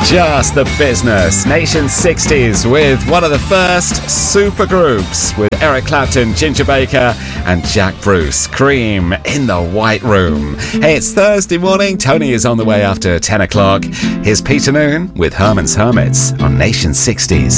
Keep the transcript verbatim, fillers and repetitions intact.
Just the Business, Nation sixties, with one of the first supergroups with Eric Clapton, Ginger Baker and Jack Bruce, Cream in the White Room. Hey, it's Thursday morning. Tony is on the way after ten o'clock. Here's Peter Noon with Herman's Hermits on Nation sixties.